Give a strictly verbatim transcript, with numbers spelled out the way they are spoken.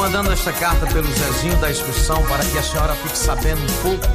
mandando esta carta pelo Zezinho da excursão para que a senhora fique sabendo um pouco